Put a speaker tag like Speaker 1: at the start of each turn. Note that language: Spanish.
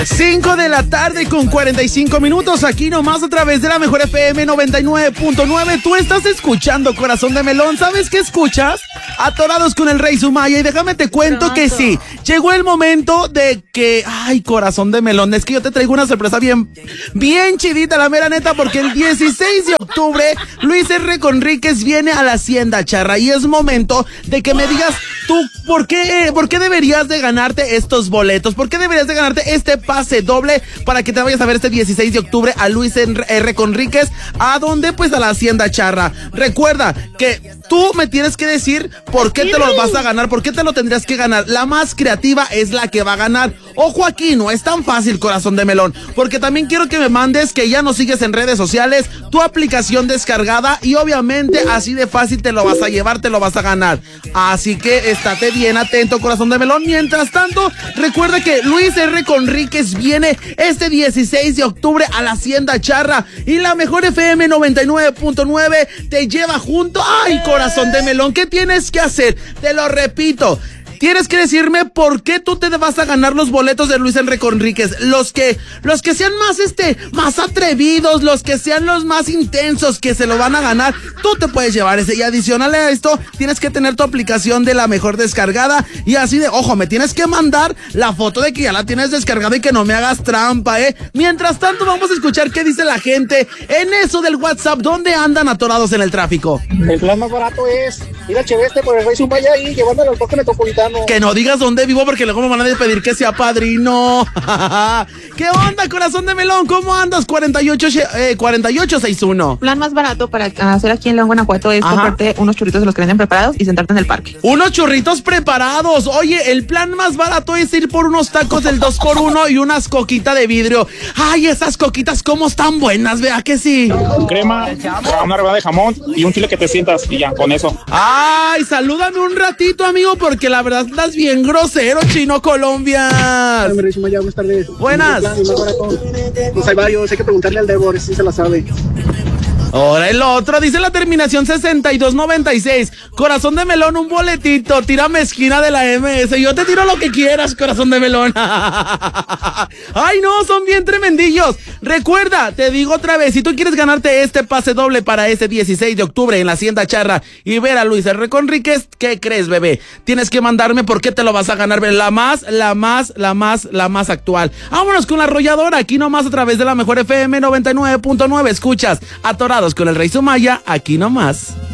Speaker 1: 5 de la tarde con 45 minutos, aquí nomás a través de la Mejor FM 99.9. Tú estás escuchando Corazón de Melón. ¿Sabes qué escuchas? Atorados con el Rey Sumaya. Y déjame te cuento que sí, llegó el momento de que, ay, Corazón de Melón, es que yo te traigo una sorpresa bien chidita, la mera neta, porque el 16 de octubre Luis R. Conríquez viene a la Hacienda Charra y es momento de que me digas tú por qué deberías de ganarte estos boletos, por qué deberías de ganarte este pase doble para que te vayas a ver este 16 de octubre a Luis R. Conríquez. ¿A dónde? Pues a la Hacienda Charra. Recuerda que tú me tienes que decir por qué te los vas a ganar, por qué te lo tendrías que ganar. La más creativa es la que va a ganar. Ojo aquí, no es tan fácil, Corazón de Melón, porque también quiero que me mandes que ya nos sigues en redes sociales, tu aplicación descargada y obviamente así de fácil te lo vas a llevar, te lo vas a ganar. Así que estate bien atento, Corazón de Melón. Mientras tanto, recuerda que Luis R. Conríquez viene este 16 de octubre a la Hacienda Charra y la Mejor FM 99.9 te lleva junto. ¡Ay, Corazón de Melón! ¿Qué tienes que hacer? Te lo repito. Tienes que decirme por qué tú te vas a ganar los boletos de Luis R. Conríquez. Los que sean más atrevidos, los que sean los más intensos que se lo van a ganar, tú te puedes llevar ese. Y adicional a esto, tienes que tener tu aplicación de La Mejor descargada y así de, ojo, me tienes que mandar la foto de que ya la tienes descargada y que no me hagas trampa, Mientras tanto, vamos a escuchar qué dice la gente en eso del WhatsApp. ¿Dónde andan atorados en el tráfico?
Speaker 2: El plan más barato es ir a Cheveste por el Rey Sumaya y llevándolo al Parque Metropolitano.
Speaker 1: Que no digas dónde vivo porque luego me van a despedir que sea padrino. ¿Qué onda, Corazón de Melón? ¿Cómo andas? 4861.
Speaker 3: Plan más barato para hacer aquí en León, Guanajuato es comprarte unos churritos de los que venden preparados y sentarte en el parque.
Speaker 1: Unos churritos preparados. Oye, el plan más barato es ir por unos tacos del 2x1 y unas coquitas de vidrio. Ay, esas coquitas cómo están buenas, vea que sí.
Speaker 2: Crema, una rebanada de jamón y un chile que te sientas y ya, con eso.
Speaker 1: Ay, salúdame un ratito, amigo, porque la verdad estás bien grosero, Chino Colombia.
Speaker 2: Buenas tardes.
Speaker 1: Buenas.
Speaker 2: Pues hay varios, hay que preguntarle al Debor si se la sabe.
Speaker 1: Ahora el otro, dice la terminación 6296. Corazón de Melón, un boletito. Tírame esquina de la MS. Yo te tiro lo que quieras, Corazón de Melón. Ay, no, son bien tremendillos. Recuerda, te digo otra vez, si tú quieres ganarte este pase doble para este 16 de octubre en la Hacienda Charra y ver a Luis R. Conríquez, ¿qué crees, bebé? Tienes que mandarme por qué te lo vas a ganar, bebé. La más actual. Vámonos con la arrolladora, aquí nomás a través de la Mejor FM 99.9. Escuchas Atorados con el Rey Sumaya, aquí nomás.